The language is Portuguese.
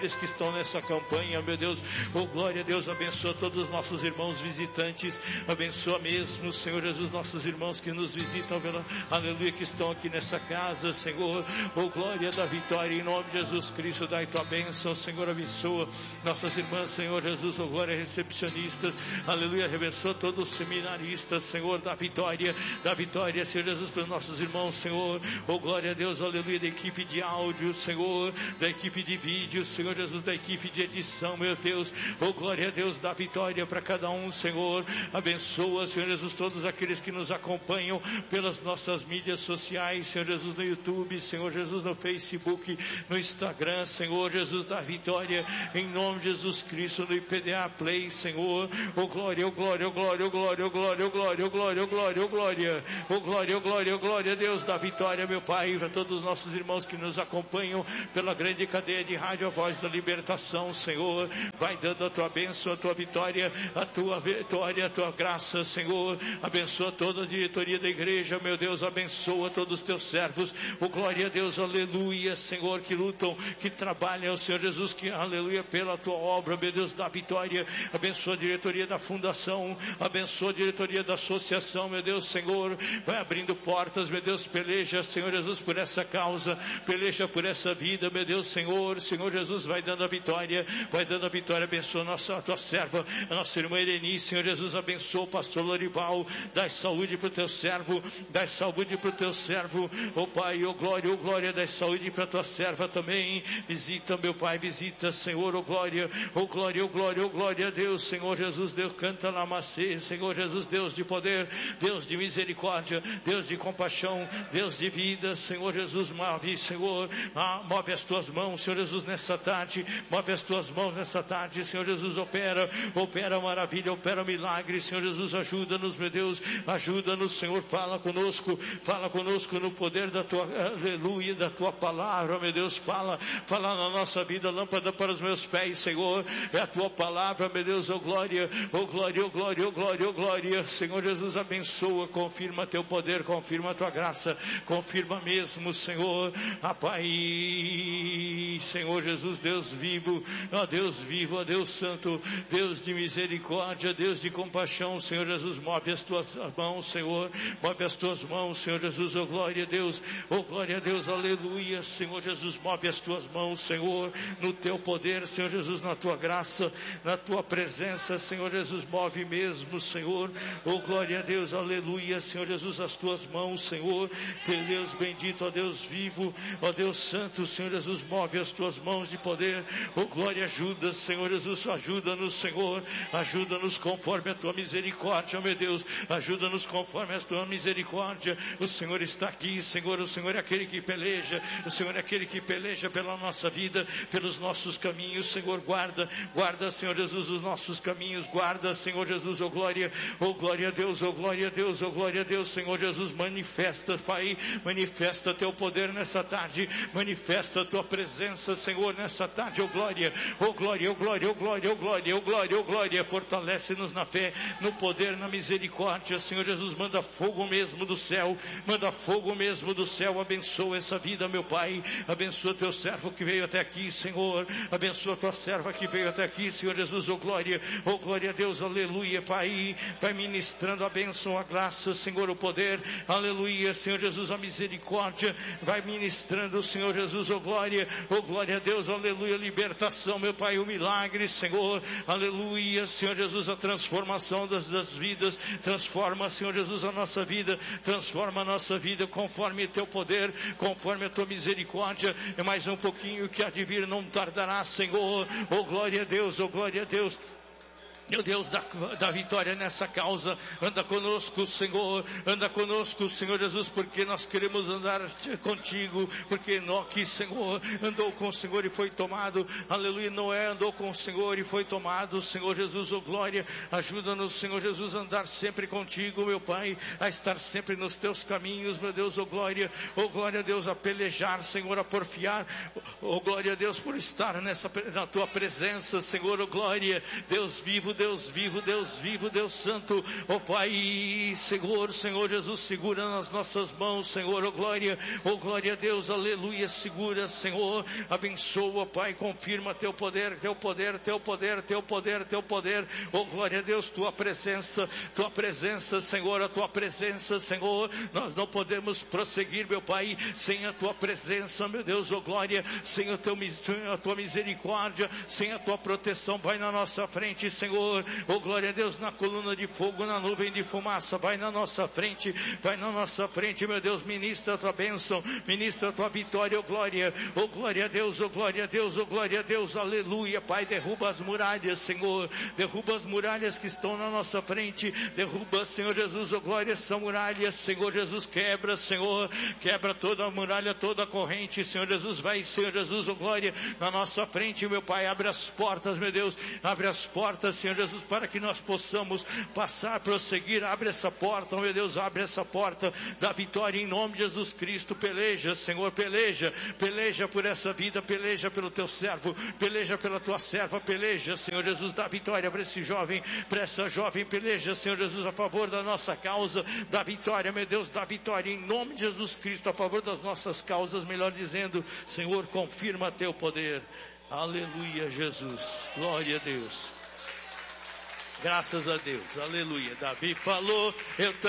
Eles que estão nessa campanha, meu Deus, oh glória a Deus, abençoa todos os nossos irmãos visitantes, abençoa mesmo, Senhor Jesus, nossos irmãos que nos visitam, aleluia, que estão aqui nessa casa, Senhor, oh glória da vitória, em nome de Jesus Cristo, dai tua bênção, Senhor, abençoa nossas irmãs, Senhor Jesus, oh glória, recepcionistas, aleluia, abençoa todos os seminaristas, Senhor, da vitória, Senhor Jesus, para os nossos irmãos, Senhor, oh glória a Deus, aleluia, da equipe de áudio, Senhor, da equipe de vídeo, Senhor Jesus, da equipe de edição, meu Deus, oh glória a Deus, dá vitória para cada um, Senhor, abençoa, Senhor Jesus, todos aqueles que nos acompanham pelas nossas mídias sociais, Senhor Jesus, no YouTube, Senhor Jesus, no Facebook, no Instagram, Senhor Jesus, dá vitória, em nome de Jesus Cristo, no IPDA Play, Senhor, oh glória, oh glória, oh glória, oh glória, oh glória, oh glória, oh glória, oh glória, oh glória, oh glória, oh glória, oh glória, Deus, dá vitória, meu Pai, para todos os nossos irmãos que nos acompanham pela grande cadeia de rádio, a voz da libertação, Senhor, vai dando a tua bênção, a tua vitória, a tua vitória, a tua graça, Senhor, abençoa toda a diretoria da igreja, meu Deus, abençoa todos os teus servos, oh glória a Deus, aleluia, Senhor, que lutam, que trabalham, Senhor Jesus, que aleluia, pela tua obra, meu Deus, dá vitória, abençoa a diretoria da fundação, abençoa a diretoria da associação, meu Deus, Senhor, vai abrindo portas, meu Deus, peleja, Senhor Jesus, por essa causa, peleja por essa vida, meu Deus, Senhor Jesus, vai dando a vitória, abençoa a tua serva, a nossa irmã Eleni, Senhor Jesus, abençoa o pastor Lorival, dá saúde para o teu servo, oh Pai, oh glória, dá saúde para a tua serva também, visita, meu Pai, visita, Senhor, oh glória, a Deus, Senhor Jesus, Deus, canta lá, macê, Senhor Jesus, Deus de poder, Deus de misericórdia, Deus de compaixão, Deus de vida, Senhor Jesus, move, Senhor, move as tuas mãos, Senhor Jesus, nessa tarde, move as tuas mãos nessa tarde, Senhor Jesus, opera maravilha, opera milagre, Senhor Jesus, ajuda-nos, meu Deus, ajuda-nos, Senhor, fala conosco no poder da tua, aleluia, da tua palavra, meu Deus, fala na nossa vida, lâmpada para os meus pés, Senhor, é a tua palavra, meu Deus, oh glória, Senhor Jesus, abençoa, confirma teu poder, confirma a tua graça, confirma mesmo, Senhor, Pai, Senhor Jesus, Deus vivo, ó Deus santo, Deus de misericórdia, Deus de compaixão, Senhor Jesus, move as tuas mãos, Senhor, move as tuas mãos, Senhor Jesus, oh glória a Deus, aleluia, Senhor Jesus, move as tuas mãos, Senhor, no teu poder, Senhor Jesus, na tua graça, na tua presença, Senhor Jesus, move mesmo, Senhor, oh glória a Deus, aleluia, Senhor Jesus, as tuas mãos, Senhor, Deus bendito, ó Deus vivo, ó Deus santo, Senhor Jesus, move as tuas mãos de poder, oh glória, ajuda, Senhor Jesus, ajuda-nos, Senhor, ajuda-nos conforme a tua misericórdia, meu Deus, ajuda-nos conforme a tua misericórdia, o Senhor está aqui, Senhor, o Senhor é aquele que peleja, o Senhor é aquele que peleja pela nossa vida, pelos nossos caminhos, Senhor, guarda, Senhor Jesus, os nossos caminhos, guarda, Senhor Jesus, oh glória a Deus, oh glória a Deus, oh glória a Deus, Senhor Jesus, manifesta, Pai, manifesta teu poder nessa tarde, manifesta a tua presença, Senhor, nessa tarde, oh glória, fortalece-nos na fé, no poder, na misericórdia, Senhor Jesus, manda fogo mesmo do céu, abençoa essa vida, meu Pai, abençoa teu servo que veio até aqui, Senhor, abençoa tua serva que veio até aqui, Senhor Jesus, oh glória a Deus, aleluia, Pai, vai ministrando a bênção, a graça, Senhor, o poder, aleluia, Senhor Jesus, a misericórdia, vai ministrando, Senhor Jesus, oh glória a Deus, aleluia, libertação, meu Pai, o milagre, Senhor, aleluia, Senhor Jesus, a transformação das vidas, transforma, Senhor Jesus, a nossa vida, transforma a nossa vida conforme teu poder, conforme a tua misericórdia, é mais um pouquinho que há de vir, não tardará, Senhor, oh glória a Deus, oh glória a Deus. Meu Deus, da vitória nessa causa, anda conosco, Senhor Jesus, porque nós queremos andar contigo, porque Enoque, Senhor, andou com o Senhor e foi tomado, aleluia, Noé andou com o Senhor e foi tomado, Senhor Jesus, oh glória, ajuda-nos, Senhor Jesus, a andar sempre contigo, meu Pai, a estar sempre nos teus caminhos, meu Deus, oh glória a Deus, a pelejar, Senhor, a porfiar, oh glória a Deus, por estar na tua presença, Senhor, oh glória, Deus vivo, Deus vivo, Deus santo, ó Pai, Senhor Jesus, segura nas nossas mãos, Senhor, ó glória a Deus, aleluia, segura, Senhor, abençoa, Pai, confirma teu poder, ó glória a Deus, tua presença, Senhor, a tua presença, Senhor, nós não podemos prosseguir, meu Pai, sem a tua presença, meu Deus, ó glória, sem a tua misericórdia, sem a tua proteção, vai na nossa frente, Senhor, ó glória a Deus, na coluna de fogo, na nuvem de fumaça, vai na nossa frente, meu Deus, ministra a tua bênção, ministra a tua vitória, ó glória a Deus, aleluia, Pai, derruba as muralhas, Senhor, derruba as muralhas que estão na nossa frente, derruba, Senhor Jesus, ó glória, essa muralha, Senhor Jesus, quebra, Senhor, quebra toda a muralha, toda a corrente, Senhor Jesus, vai, Senhor Jesus, ó glória, na nossa frente, meu Pai, abre as portas, meu Deus, abre as portas, Senhor Jesus, para que nós possamos passar, prosseguir, abre essa porta, meu Deus, abre essa porta da vitória em nome de Jesus Cristo, peleja, Senhor, peleja por essa vida, peleja pelo teu servo, peleja pela tua serva, peleja, Senhor Jesus, dá vitória para esse jovem, para essa jovem, peleja, Senhor Jesus, a favor da nossa causa, dá vitória, meu Deus, dá vitória em nome de Jesus Cristo, a favor das nossas causas, melhor dizendo, Senhor, confirma teu poder, aleluia, Jesus, glória a Deus, graças a Deus, aleluia. Davi falou, eu